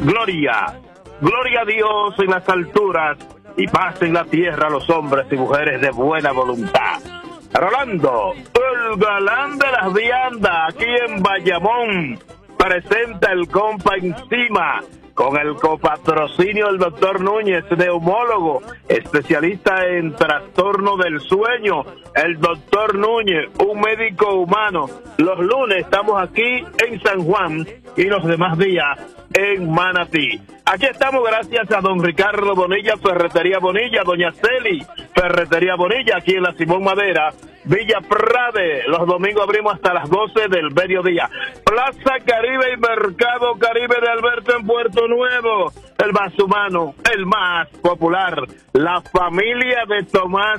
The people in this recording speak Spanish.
Gloria, gloria a Dios en las alturas y paz en la tierra a los hombres y mujeres de buena voluntad. Rolando, el galán de las viandas, aquí en Bayamón, presenta el compa encima, con el copatrocinio del doctor Núñez, neumólogo, especialista en trastorno del sueño. El doctor Núñez, un médico humano. Los lunes estamos aquí en San Juan y los demás días en Manatí. Aquí estamos gracias a don Ricardo Bonilla, Ferretería Bonilla, doña Celi, Ferretería Bonilla, aquí en la Simón Madera, Villa Prade. Los domingos abrimos hasta las 12 del mediodía. Plaza Caribe y Mercado Caribe de Alberto en Puerto Nuevo. El más humano, el más popular. La familia de Tomás